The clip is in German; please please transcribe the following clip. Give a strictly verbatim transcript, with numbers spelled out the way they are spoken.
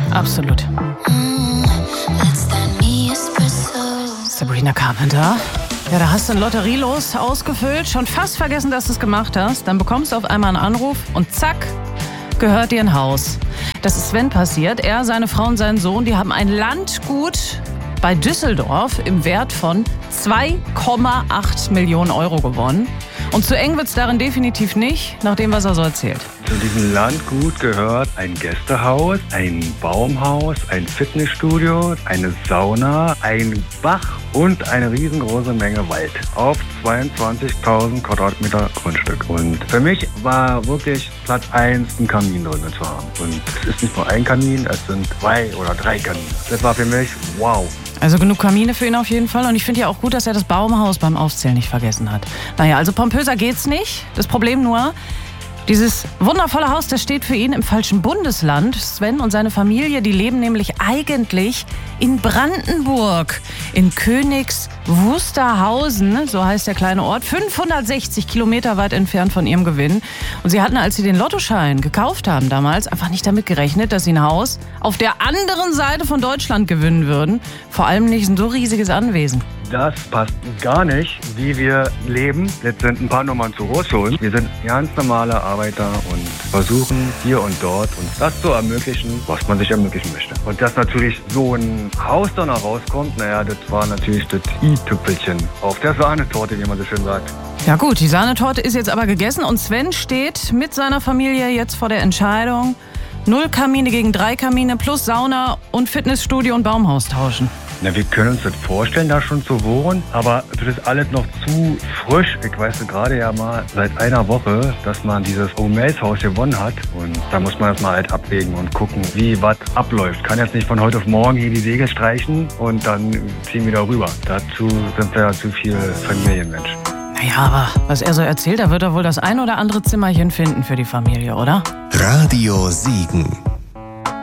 absolut. Sabrina Carpenter. Ja, da hast du ein Lotterielos ausgefüllt, schon fast vergessen, dass du es gemacht hast. Dann bekommst du auf einmal einen Anruf und zack, gehört dir ein Haus. Das ist Sven passiert. Er, seine Frau und sein Sohn, die haben ein Landgut bei Düsseldorf im Wert von zwei Komma acht Millionen Euro gewonnen. Und zu eng wird's darin definitiv nicht, nach dem, was er so erzählt. Zu diesem Landgut gehört ein Gästehaus, ein Baumhaus, ein Fitnessstudio, eine Sauna, ein Bach und eine riesengroße Menge Wald auf zweiundzwanzigtausend Quadratmeter Grundstück. Und für mich war wirklich Platz eins, ein Kamin drin zu haben. Und es ist nicht nur ein Kamin, es sind zwei oder drei Kamine. Das war für mich wow. Also genug Kamine für ihn auf jeden Fall. Und ich finde ja auch gut, dass er das Baumhaus beim Aufzählen nicht vergessen hat. Naja, also pompöser geht's nicht. Das Problem nur, dieses wundervolle Haus, das steht für ihn im falschen Bundesland. Sven und seine Familie, die leben nämlich eigentlich in Brandenburg, in Königs Wusterhausen, so heißt der kleine Ort, fünfhundertsechzig Kilometer weit entfernt von ihrem Gewinn. Und sie hatten, als sie den Lottoschein gekauft haben damals, einfach nicht damit gerechnet, dass sie ein Haus auf der anderen Seite von Deutschland gewinnen würden. Vor allem nicht ein so riesiges Anwesen. Das passt gar nicht, wie wir leben. Jetzt sind ein paar Nummern zu groß für uns. Wir sind ganz normale Arbeiter und versuchen hier und dort uns das zu ermöglichen, was man sich ermöglichen möchte. Und dass natürlich so ein Haus dann noch rauskommt, naja, das war natürlich das i-Tüpfelchen auf der Sahnetorte, wie man so schön sagt. Ja gut, die Sahnetorte ist jetzt aber gegessen und Sven steht mit seiner Familie jetzt vor der Entscheidung, null Kamine gegen drei Kamine plus Sauna und Fitnessstudio und Baumhaus tauschen. Na, wir können uns das vorstellen, da schon zu wohnen, aber das ist alles noch zu frisch. Ich weiß gerade ja mal seit einer Woche, dass man dieses Omaze-Haus gewonnen hat. Und da muss man das mal halt abwägen und gucken, wie was abläuft. Kann jetzt nicht von heute auf morgen hier die Segel streichen und dann ziehen wir da rüber. Dazu sind wir ja zu viel Familienmensch. Naja, aber was er so erzählt, da wird er wohl das ein oder andere Zimmerchen finden für die Familie, oder? Radio Siegen.